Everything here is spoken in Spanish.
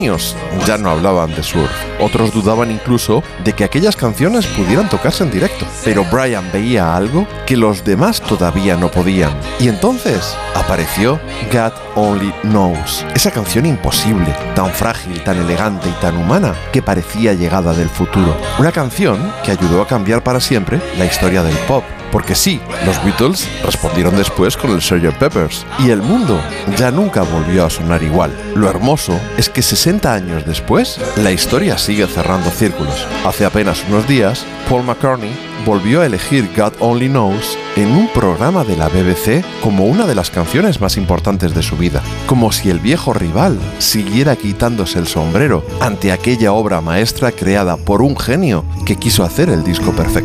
ya no hablaban de surf. Otros dudaban incluso de que aquellas canciones pudieran tocarse en directo. Pero Brian veía algo que los demás todavía no podían. Y entonces apareció God Only Knows. Esa canción imposible, tan frágil, tan elegante y tan humana, que parecía llegada del futuro. Una canción que ayudó a cambiar para siempre la historia del pop. Porque sí, los Beatles respondieron después con el Sgt. Pepper's y el mundo ya nunca volvió a sonar igual. Lo hermoso es que 60 años después, la historia sigue cerrando círculos. Hace apenas unos días, Paul McCartney volvió a elegir God Only Knows en un programa de la BBC como una de las canciones más importantes de su vida. Como si el viejo rival siguiera quitándose el sombrero ante aquella obra maestra creada por un genio que quiso hacer el disco perfecto.